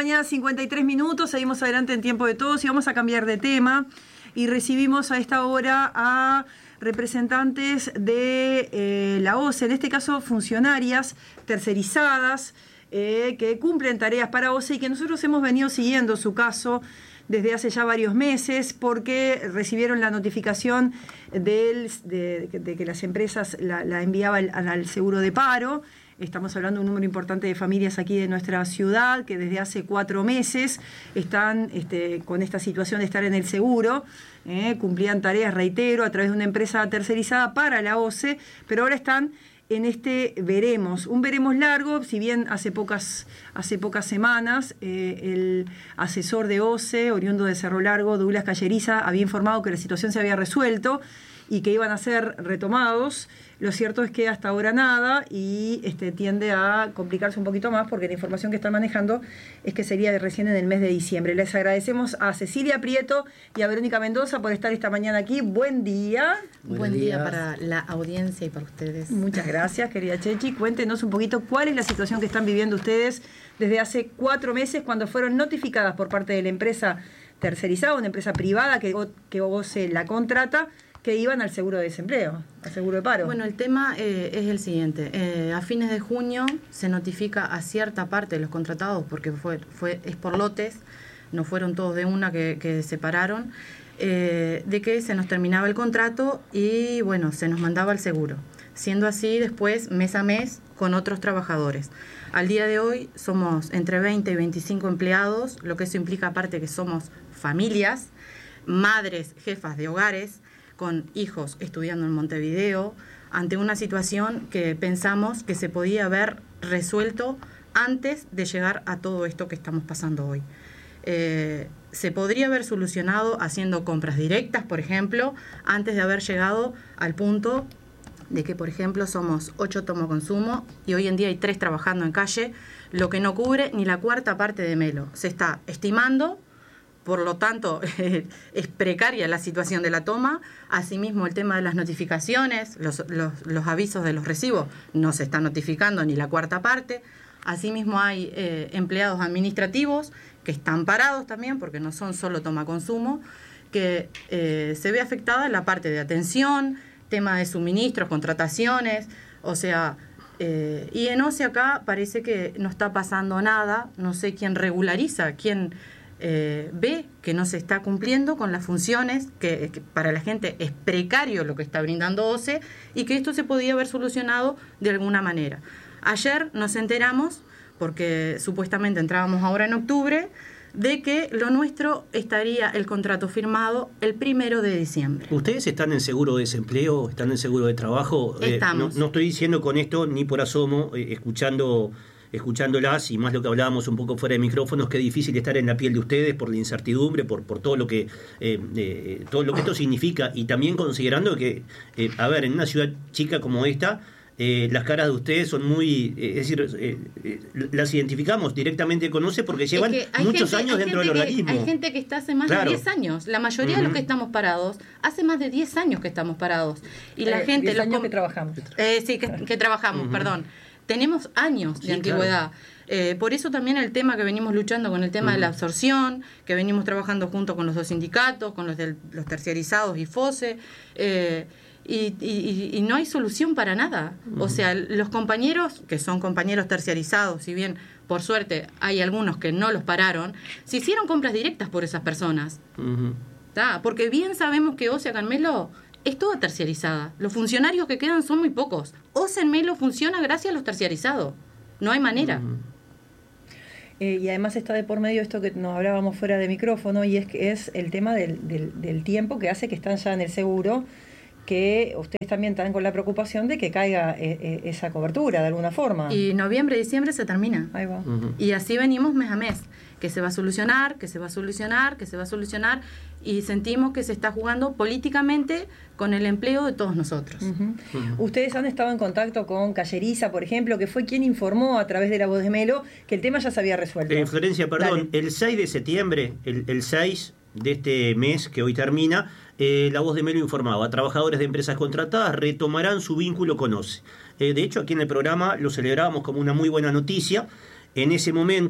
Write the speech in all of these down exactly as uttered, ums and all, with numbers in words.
mañana, cincuenta y tres minutos, seguimos adelante en Tiempo de Todos y vamos a cambiar de tema. Y recibimos a esta hora a representantes de eh, la O C E, en este caso funcionarias tercerizadas eh, que cumplen tareas para O C E y que nosotros hemos venido siguiendo su caso desde hace ya varios meses porque recibieron la notificación del, de, de que las empresas la, la enviaban al, al seguro de paro. Estamos hablando de un número importante de familias aquí de nuestra ciudad que desde hace cuatro meses están este, con esta situación de estar en el seguro. Eh, cumplían tareas, reitero, a través de una empresa tercerizada para la O C E, pero ahora están en este veremos, un veremos largo, si bien hace pocas, hace pocas semanas eh, el asesor de O C E, oriundo de Cerro Largo, Douglas Calleriza, había informado que la situación se había resuelto y que iban a ser retomados. Lo cierto es que hasta ahora nada y este, tiende a complicarse un poquito más porque la información que están manejando es que sería de recién en el mes de diciembre. Les agradecemos a Cecilia Prieto y a Verónica Mendoza por estar esta mañana aquí. Buen día. Buen día para la audiencia y para ustedes. Muchas gracias, querida Chechi. Cuéntenos un poquito cuál es la situación que están viviendo ustedes desde hace cuatro meses cuando fueron notificadas por parte de la empresa tercerizada, una empresa privada que, que O C E la contrata, que iban al seguro de desempleo, al seguro de paro. Bueno, el tema eh, es el siguiente. Eh, a fines de junio se notifica a cierta parte de los contratados, porque fue, fue es por lotes, no fueron todos de una que, que se separaron, eh, de que se nos terminaba el contrato y, bueno, se nos mandaba al seguro. Siendo así, después, mes a mes, con otros trabajadores. Al día de hoy somos entre veinte y veinticinco empleados, lo que eso implica aparte que somos familias, madres, jefas de hogares, con hijos estudiando en Montevideo, ante una situación que pensamos que se podía haber resuelto antes de llegar a todo esto que estamos pasando hoy. Eh, se podría haber solucionado haciendo compras directas, por ejemplo, antes de haber llegado al punto de que, por ejemplo, somos ocho tomoconsumo y hoy en día hay tres trabajando en calle, lo que no cubre ni la cuarta parte de Melo. Se está estimando. Por lo tanto, eh, es precaria la situación de la toma. Asimismo, el tema de las notificaciones, los, los, los avisos de los recibos, no se está notificando ni la cuarta parte. Asimismo, hay eh, empleados administrativos que están parados también, porque no son solo toma consumo, que eh, se ve afectada la parte de atención, tema de suministros, contrataciones, o sea... Eh, y en O C E acá parece que no está pasando nada, no sé quién regulariza, quién... Eh, ve que no se está cumpliendo con las funciones, que, que para la gente es precario lo que está brindando O C E y que esto se podía haber solucionado de alguna manera. Ayer nos enteramos, porque supuestamente entrábamos ahora en octubre, de que lo nuestro estaría el contrato firmado el primero de diciembre. ¿Ustedes están en seguro de desempleo? ¿Están en seguro de trabajo? Estamos. Eh, no, no estoy diciendo con esto ni por asomo, eh, escuchando... escuchándolas y más lo que hablábamos un poco fuera de micrófonos, qué difícil estar en la piel de ustedes por la incertidumbre, por, por todo lo que eh, eh, todo lo que esto significa y también considerando que, eh, a ver, en una ciudad chica como esta, eh, las caras de ustedes son muy, eh, es decir, eh, eh, las identificamos directamente con O C E porque llevan es que muchos gente, años dentro del que, organismo. Hay gente que está hace más claro. de diez años, la mayoría uh-huh. de los que estamos parados, hace más de diez años que estamos parados. Y la eh, gente... diez años com- que trabajamos. Eh, sí, que, que trabajamos, uh-huh. perdón. Tenemos años de sí, antigüedad. Claro. Eh, por eso también el tema que venimos luchando con el tema uh-huh. de la absorción, que venimos trabajando junto con los dos sindicatos, con los de los terciarizados y F O S E, eh, y, y, y no hay solución para nada. Uh-huh. O sea, los compañeros, que son compañeros terciarizados, si bien por suerte hay algunos que no los pararon, se hicieron compras directas por esas personas. Uh-huh. ¿Tá? Porque bien sabemos que O C E acá en Melo es toda terciarizada. Los funcionarios que quedan son muy pocos. O C E en Melo funciona gracias a los terciarizados. No hay manera. Uh-huh. Eh, y además está de por medio esto que nos hablábamos fuera de micrófono, y es que es el tema del, del, del tiempo que hace que están ya en el seguro, que ustedes también están con la preocupación de que caiga eh, eh, esa cobertura de alguna forma. Y noviembre, diciembre se termina. Ahí va. Uh-huh. Y así venimos mes a mes, que se va a solucionar, que se va a solucionar, que se va a solucionar, y sentimos que se está jugando políticamente con el empleo de todos nosotros. Uh-huh. Uh-huh. Ustedes han estado en contacto con Calleriza, por ejemplo, que fue quien informó a través de La Voz de Melo que el tema ya se había resuelto. Eh, Florencia, perdón, Dale. el seis de septiembre, el, el seis de este mes que hoy termina, eh, La Voz de Melo informaba, trabajadores de empresas contratadas retomarán su vínculo con O C E. Eh, de hecho, aquí en el programa lo celebrábamos como una muy buena noticia. En ese momento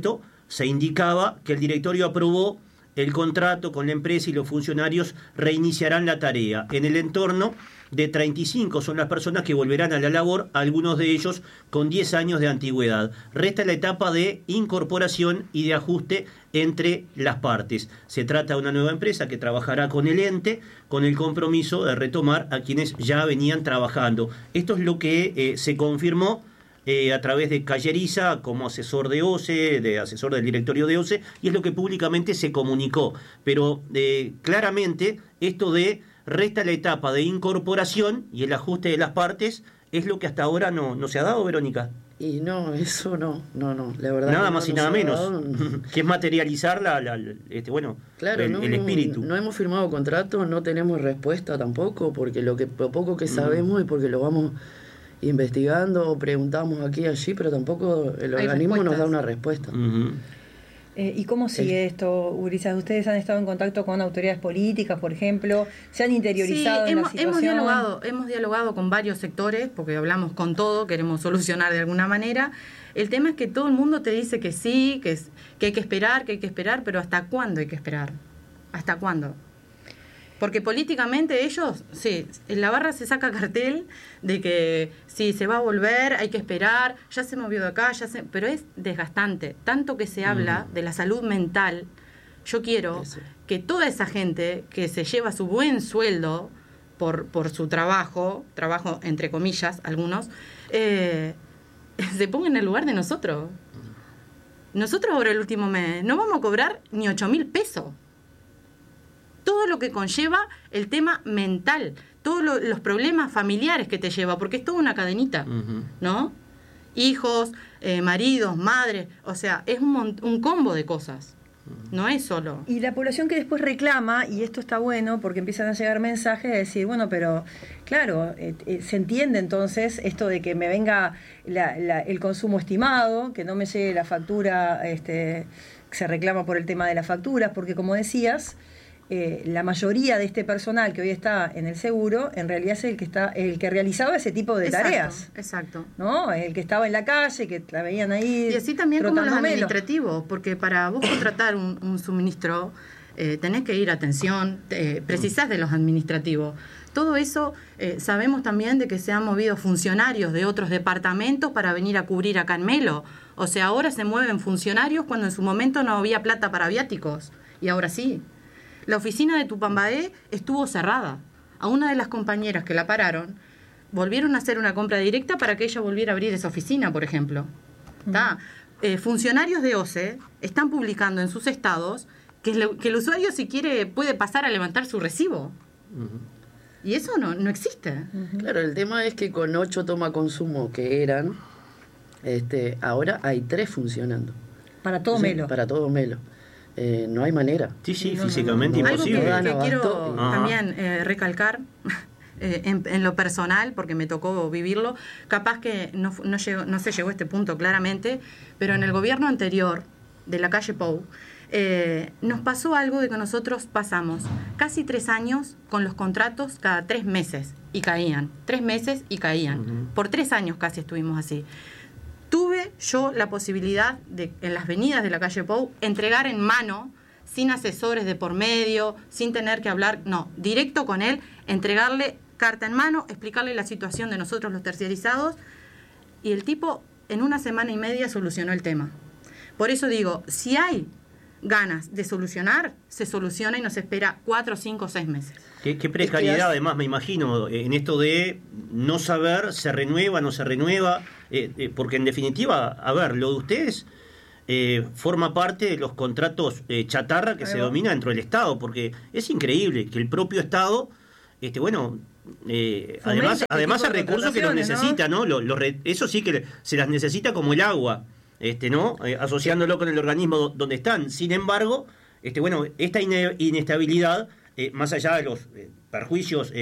se indicaba que el directorio aprobó el contrato con la empresa y los funcionarios reiniciarán la tarea. En el entorno de treinta y cinco son las personas que volverán a la labor, algunos de ellos con diez años de antigüedad. Resta la etapa de incorporación y de ajuste entre las partes. Se trata de una nueva empresa que trabajará con el ente, con el compromiso de retomar a quienes ya venían trabajando. Esto es lo que eh, se confirmó Eh, a través de Calleriza como asesor de OCE, de asesor del directorio de OCE, y es lo que públicamente se comunicó. Pero eh, claramente esto de resta la etapa de incorporación y el ajuste de las partes es lo que hasta ahora no, no se ha dado, Verónica. Y no, eso no, no, no, la verdad. Nada que más no, y no nada menos, dado, que es materializar la, la, este, bueno, claro, el, no, el espíritu. No hemos firmado contrato, no tenemos respuesta tampoco, porque lo que lo poco que sabemos mm. y porque lo vamos investigando, preguntamos aquí y allí, pero tampoco el Hay organismo respuestas. nos da una respuesta. Uh-huh. Eh, ¿Y cómo sigue El... esto, Urizar? ¿Ustedes han estado en contacto con autoridades políticas, por ejemplo? ¿Se han interiorizado sí, en hemos, la situación? hemos dialogado, hemos dialogado con varios sectores, porque hablamos con todo, queremos solucionar de alguna manera. El tema es que todo el mundo te dice que sí, que, es, que hay que esperar, que hay que esperar, pero ¿hasta cuándo hay que esperar? ¿Hasta cuándo? Porque políticamente ellos, sí, en la barra se saca cartel de que sí, se va a volver, hay que esperar, ya se movió de acá, ya se, pero es desgastante. Tanto que se habla de la salud mental, yo quiero Eso. que toda esa gente que se lleva su buen sueldo por, por su trabajo, trabajo entre comillas, algunos, eh, se ponga en el lugar de nosotros. Nosotros ahora el último mes no vamos a cobrar ni ocho mil pesos. Todo lo que conlleva el tema mental, todos lo, los problemas familiares que te lleva, porque es toda una cadenita, uh-huh. ¿no? Hijos, eh, maridos, madres, o sea, es un, un combo de cosas, uh-huh. no es solo. Y la población que después reclama, y esto está bueno, porque empiezan a llegar mensajes de decir, bueno, pero claro, eh, eh, se entiende entonces esto de que me venga la, la, el consumo estimado, que no me llegue la factura, este, se reclama por el tema de las facturas, porque como decías, Eh, la mayoría de este personal que hoy está en el seguro, en realidad es el que está, el que realizaba ese tipo de exacto, tareas. Exacto. ¿No? El que estaba en la calle, que la veían ahí. Y así también como los melo. administrativos, porque para vos contratar un, un suministro, eh, tenés que ir a atención, eh, precisás de los administrativos. Todo eso, eh, sabemos también de que se han movido funcionarios de otros departamentos para venir a cubrir acá en Melo. O sea, ahora se mueven funcionarios cuando en su momento no había plata para viáticos. Y ahora sí. La oficina de Tupambaé estuvo cerrada. A una de las compañeras que la pararon, volvieron a hacer una compra directa para que ella volviera a abrir esa oficina, por ejemplo. ¿Tá? Eh, funcionarios de OCE están publicando en sus estados que, le, que el usuario, si quiere, puede pasar a levantar su recibo. Uh-huh. Y eso no, no existe. Uh-huh. Claro, el tema es que con ocho toma consumo que eran, este, ahora hay tres funcionando. Para todo Melo. Sí, para todo Melo. Eh, no hay manera. Sí, sí, no, físicamente no, no, imposible. Algo que, que quiero ah. también eh, recalcar eh, en, en lo personal, porque me tocó vivirlo, capaz que no, no, llegó, no se llegó a este punto claramente, pero en el gobierno anterior de la calle Pou, eh, nos pasó algo de que nosotros pasamos casi tres años con los contratos cada tres meses y caían, tres meses y caían. Uh-huh. Por tres años casi estuvimos así. Tuve yo la posibilidad de, en las venidas de la calle Pou, entregar en mano, sin asesores de por medio, sin tener que hablar, no, directo con él, entregarle carta en mano, explicarle la situación de nosotros los terciarizados, y el tipo en una semana y media solucionó el tema. Por eso digo, si hay ganas de solucionar, se soluciona y nos espera cuatro, cinco, seis meses. Qué, qué precariedad, además, me imagino, en esto de no saber, se renueva, no se renueva, eh, eh, porque en definitiva, a ver, lo de ustedes eh, forma parte de los contratos eh, chatarra que se domina dentro del Estado, porque es increíble que el propio Estado, este, bueno, eh, además, además hay recursos que los necesita, ¿no? ¿no? Lo, lo re, eso sí que se las necesita como el agua. Este, ¿no? Eh, asociándolo con el organismo donde están. Sin embargo, este, bueno, esta inestabilidad, eh, más allá de los eh, perjuicios eh,